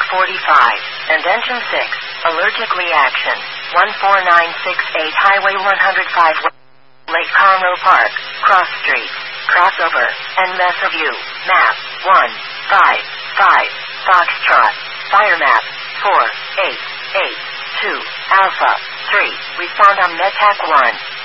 45, and engine 6, allergic reaction, 14968 Highway 105, Lake Conroe Park, Cross Street, crossover, and mess of you, map, 155, Foxtrot, fire map, 4882, Alpha, 3, respond on MedTech 1.